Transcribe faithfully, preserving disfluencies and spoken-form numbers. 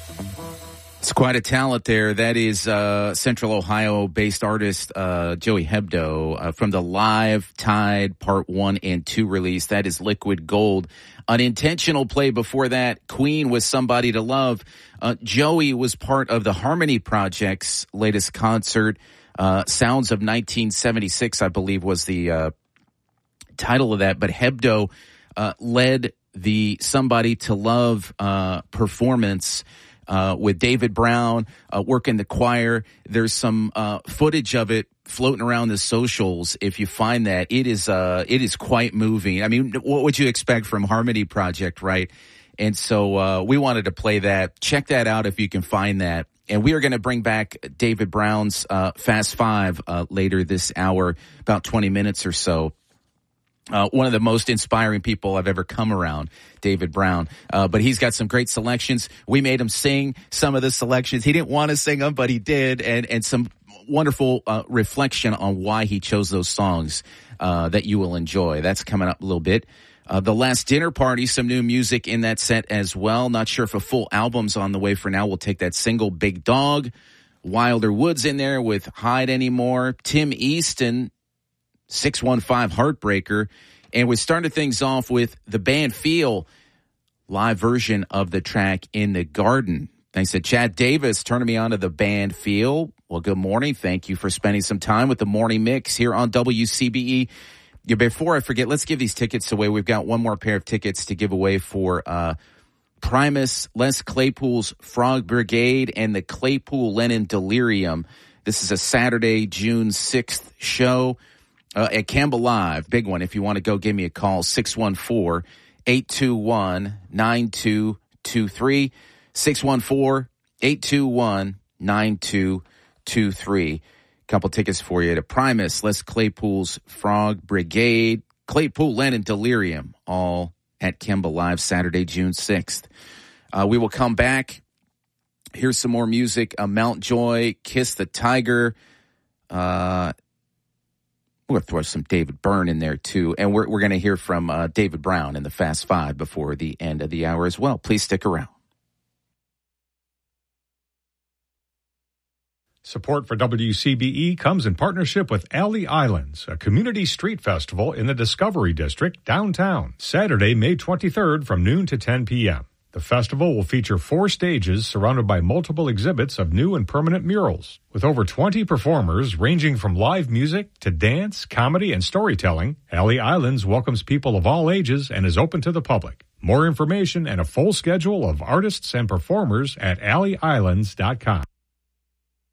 It's quite a talent there. That is uh, Central Ohio-based artist uh, Joey Hebdo uh, from the Live Tide Part one and two release. That is Liquid Gold. Unintentional play before that, Queen with Somebody to Love. Uh, Joey was part of the Harmony Project's latest concert. Uh, Sounds of nineteen seventy-six, I believe, was the uh, title of that. But Hebdo uh, led the Somebody to Love uh, performance Uh, with David Brown, uh, working the choir. There's some, uh, footage of it floating around the socials. If you find that, it is, uh, it is quite moving. I mean, what would you expect from Harmony Project, right? And so, uh, we wanted to play that. Check that out if you can find that. And we are going to bring back David Brown's, uh, Fast Five, uh, later this hour, about twenty minutes or so. Uh, one of the most inspiring people I've ever come around, David Brown. Uh, but he's got some great selections. We made him sing some of the selections. He didn't want to sing them, but he did. And, and some wonderful uh, reflection on why he chose those songs uh, that you will enjoy. That's coming up a little bit. Uh, the Last Dinner Party, some new music in that set as well. Not sure if a full album's on the way for now. We'll take that single, Big Dog. Wilder Woods in there with Hide Anymore. Tim Easton, six one five Heartbreaker. And we started things off with the band Feel, live version of the track In the Garden. Thanks to Chad Davis turning me on to the band Feel. Well, good morning. Thank you for spending some time with the Morning Mix here on W C B E. Yeah, before I forget, let's give these tickets away. We've got one more pair of tickets to give away for uh, Primus, Les Claypool's Frog Brigade, and the Claypool Lennon Delirium. This is a Saturday, June sixth show. Uh, at Campbell Live, big one. If you want to go, give me a call, six one four, eight two one, nine two two three, six one four, eight two one, nine two two three. Couple tickets for you to Primus, Les Claypool's Frog Brigade, Claypool Lennon Delirium, all at Campbell Live, Saturday, June sixth. Uh, we will come back. Here's some more music. Uh, Mount Joy, Kiss the Tiger, uh, we're going to throw some David Byrne in there, too. And we're, we're going to hear from uh, David Brown in the Fast Five before the end of the hour as well. Please stick around. Support for W C B E comes in partnership with Alley Islands, a community street festival in the Discovery District downtown, Saturday, May twenty-third from noon to ten p.m. The festival will feature four stages surrounded by multiple exhibits of new and permanent murals. With over twenty performers ranging from live music to dance, comedy, and storytelling, Alley Islands welcomes people of all ages and is open to the public. More information and a full schedule of artists and performers at alley islands dot com.